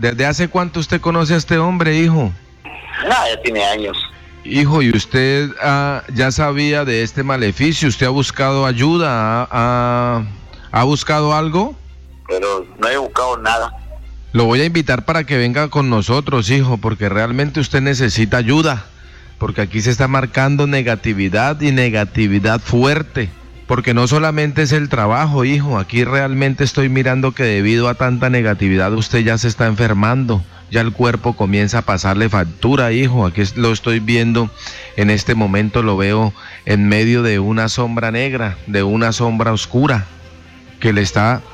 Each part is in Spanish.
¿Desde hace cuánto usted conoce a este hombre, hijo? No, ya tiene años. Hijo, ¿y usted ya sabía de este maleficio? ¿Usted ha buscado ayuda? ¿Ha buscado algo? Pero no he buscado nada. Lo voy a invitar para que venga con nosotros, hijo, porque realmente usted necesita ayuda. Porque aquí se está marcando negatividad y negatividad fuerte. Porque no solamente es el trabajo, hijo. Aquí realmente estoy mirando que debido a tanta negatividad usted ya se está enfermando. Ya el cuerpo comienza a pasarle factura, hijo. Aquí lo estoy viendo, en este momento lo veo en medio de una sombra negra, de una sombra oscura, que le está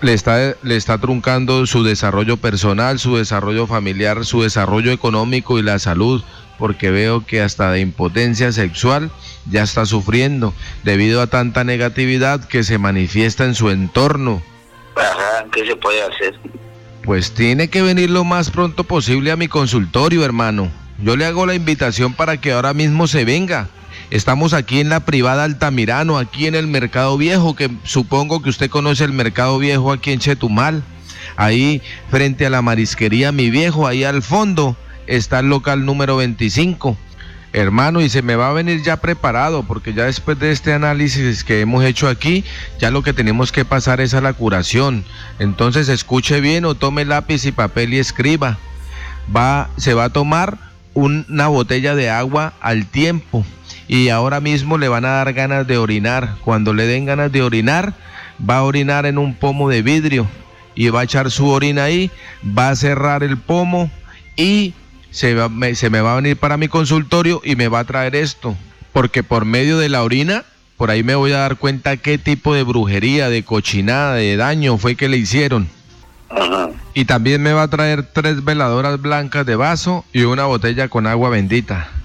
truncando su desarrollo personal, su desarrollo familiar, su desarrollo económico y la salud, porque veo que hasta de impotencia sexual ya está sufriendo debido a tanta negatividad que se manifiesta en su entorno. Ajá, ¿qué se puede hacer? Pues tiene que venir lo más pronto posible a mi consultorio, hermano. Yo le hago la invitación para que ahora mismo se venga. Estamos aquí en la privada Altamirano, aquí en el Mercado Viejo, que supongo que usted conoce el Mercado Viejo aquí en Chetumal. Ahí frente a la marisquería Mi Viejo, ahí al fondo está el local número 25. Hermano, y se me va a venir ya preparado, porque ya después de este análisis que hemos hecho aquí, ya lo que tenemos que pasar es a la curación. Entonces escuche bien o tome lápiz y papel y escriba. Se va a tomar una botella de agua al tiempo y ahora mismo le van a dar ganas de orinar. Cuando le den ganas de orinar, va a orinar en un pomo de vidrio y va a echar su orina ahí, va a cerrar el pomo y se me va a venir para mi consultorio y me va a traer esto, porque por medio de la orina, por ahí me voy a dar cuenta qué tipo de brujería, de cochinada, de daño fue que le hicieron. Ajá. Y también me va a traer 3 veladoras blancas de vaso y una botella con agua bendita.